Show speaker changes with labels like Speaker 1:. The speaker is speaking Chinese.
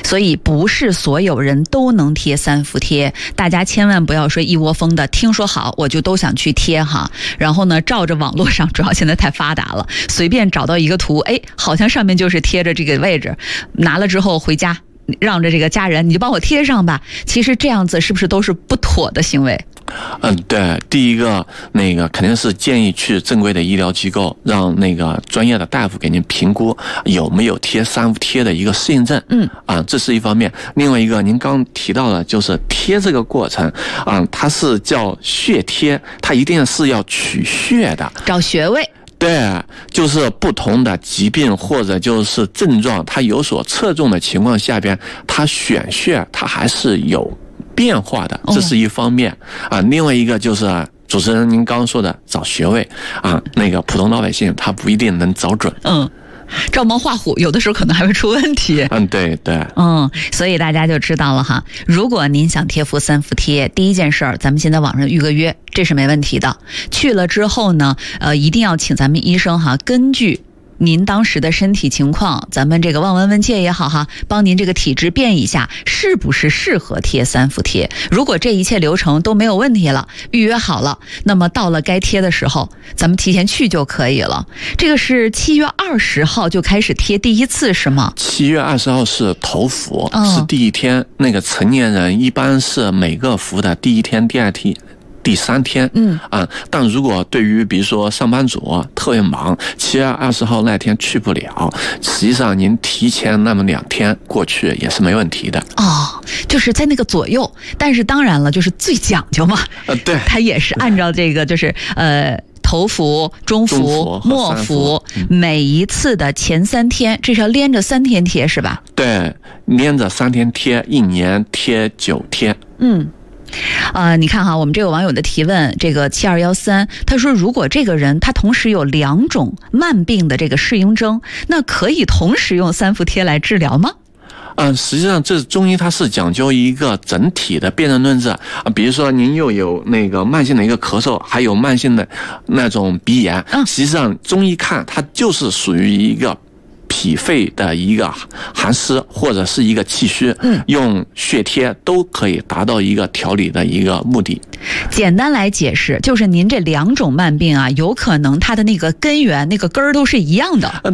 Speaker 1: 所以不是所有人都能贴三伏贴，大家千万不要说一窝蜂的听说好我就都想去贴哈，然后呢照着网络上，主要现在太发达了，随便找到一个图，好像上面就是贴着这个位置，拿了之后回家让着这个家人你就帮我贴上吧，其实这样子是不是都是不妥的行为？
Speaker 2: 对，第一个肯定是建议去正规的医疗机构，让专业的大夫给您评估有没有贴三伏贴的一个适应症。这是一方面。另外一个，您刚提到的就是贴这个过程它是叫穴贴，它一定是要取穴的，
Speaker 1: 找穴位。
Speaker 2: 对，就是不同的疾病或者就是症状，它有所侧重的情况下边，它选穴它还是有变化的，这是一方面另外一个就是主持人您刚刚说的找穴位普通老百姓他不一定能找准。
Speaker 1: 照猫画虎，有的时候可能还会出问题。
Speaker 2: 对。
Speaker 1: 所以大家就知道了哈。如果您想贴敷三伏贴，第一件事儿，咱们先在网上预个约，这是没问题的。去了之后呢，一定要请咱们医生哈，根据您当时的身体情况，咱们这个望闻问切也好哈，帮您这个体质变一下，是不是适合贴三伏贴？如果这一切流程都没有问题了，预约好了，那么到了该贴的时候，咱们提前去就可以了。这个是7月20号就开始贴第一次是吗
Speaker 2: ？7月20号是头伏，是第一天。成年人一般是每个伏的第一天、第二天。第3天，但如果对于比如说上班族特别忙，7月20号那天去不了，实际上您提前那么2天过去也是没问题的。
Speaker 1: 就是在那个左右，但是当然了，就是最讲究嘛，
Speaker 2: 对，
Speaker 1: 它也是按照这个就是头伏、中伏、末伏，每一次的前3天，这是要连着3天贴是吧？
Speaker 2: 对，连着3天贴，1年贴9天。
Speaker 1: 你看哈，我们这个网友的提问，这个7213，他说如果这个人他同时有2种慢病的这个适应症，那可以同时用三伏贴来治疗吗？
Speaker 2: 实际上这中医它是讲究一个整体的辨证论治比如说您又有慢性的一个咳嗽，还有慢性的那种鼻炎，实际上中医看它就是属于一个脾肺的一个寒湿或者是一个气虚，用穴贴都可以达到一个调理的一个目的。
Speaker 1: 简单来解释，就是您这2种慢病有可能它的那个根源、那个根儿都是一样的。